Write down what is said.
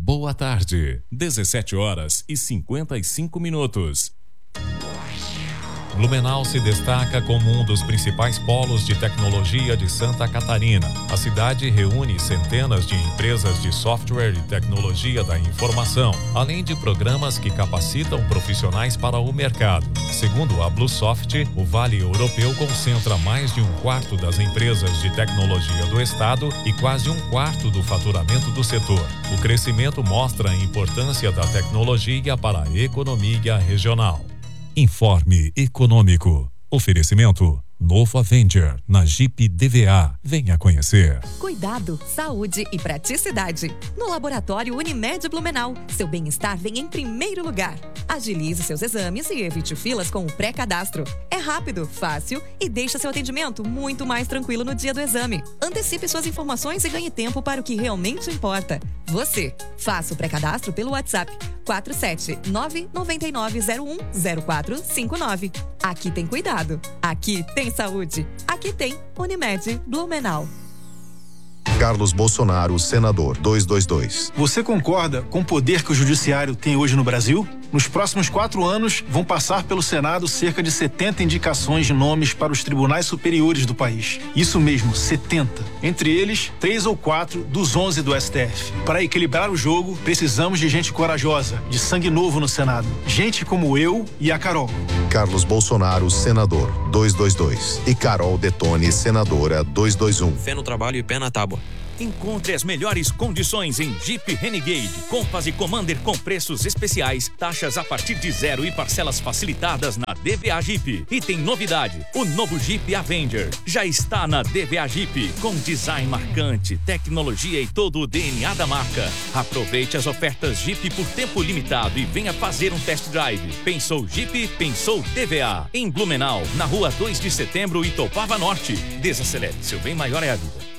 Boa tarde, 17h55. Blumenau se destaca como um dos principais polos de tecnologia de Santa Catarina. A cidade reúne centenas de empresas de software e tecnologia da informação, além de programas que capacitam profissionais para o mercado. Segundo a Bluesoft, o Vale Europeu concentra mais de 1/4 das empresas de tecnologia do estado e quase 1/4 do faturamento do setor. O crescimento mostra a importância da tecnologia para a economia regional. Informe Econômico. Oferecimento Novo Avenger na Jeep DVA. Venha conhecer. Cuidado, saúde e praticidade. No Laboratório Unimed Blumenau, seu bem-estar vem em primeiro lugar. Agilize seus exames e evite filas com o pré-cadastro. É rápido, fácil e deixa seu atendimento muito mais tranquilo no dia do exame. Antecipe suas informações e ganhe tempo para o que realmente importa. Você. Faça o pré-cadastro pelo WhatsApp 479-9901-0459. Aqui tem cuidado. Aqui tem saúde. Aqui tem Unimed Blumenau. Carlos Bolsonaro, senador, 222. Você concorda com o poder que o judiciário tem hoje no Brasil? Nos próximos 4 anos, vão passar pelo Senado cerca de 70 indicações de nomes para os tribunais superiores do país. Isso mesmo, 70. Entre eles, 3 ou 4 dos 11 do STF. Para equilibrar o jogo, precisamos de gente corajosa, de sangue novo no Senado. Gente como eu e a Carol. Carlos Bolsonaro, senador, 222. E Carol Detone, senadora, 221. Fé no trabalho e pé na tábua. Encontre as melhores condições em Jeep Renegade, Compass e Commander com preços especiais, taxas a partir de 0 e parcelas facilitadas na DVA Jeep. E tem novidade, o novo Jeep Avenger já está na DVA Jeep, com design marcante, tecnologia e todo o DNA da marca. Aproveite as ofertas Jeep por tempo limitado e venha fazer um test drive. Pensou Jeep, pensou DVA. Em Blumenau, na rua 2 de Setembro, Itopava Norte. Desacelere, seu bem maior é a vida.